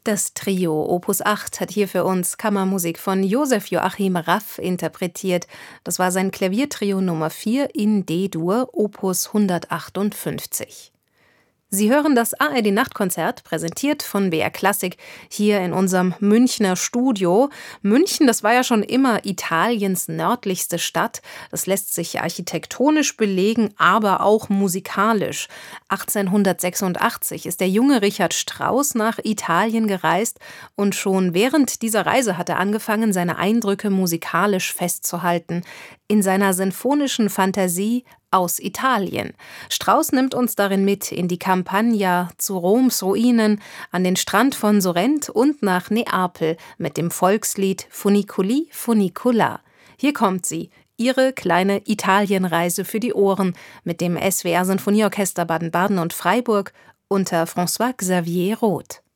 Das Trio Opus 8 hat hier für uns Kammermusik von Josef Joachim Raff interpretiert. Das war sein Klaviertrio Nummer 4 in D-Dur, Opus 158. Sie hören das ARD-Nachtkonzert, präsentiert von BR Klassik, hier in unserem Münchner Studio. München, das war ja schon immer Italiens nördlichste Stadt. Das lässt sich architektonisch belegen, aber auch musikalisch. 1886 ist der junge Richard Strauss nach Italien gereist und schon während dieser Reise hat er angefangen, seine Eindrücke musikalisch festzuhalten. In seiner sinfonischen Fantasie aus Italien. Strauss nimmt uns darin mit in die Campagna, zu Roms Ruinen, an den Strand von Sorrent und nach Neapel mit dem Volkslied Funiculi Funicula. Hier kommt sie, ihre kleine Italienreise für die Ohren mit dem SWR Sinfonieorchester Baden-Baden und Freiburg unter François Xavier Roth.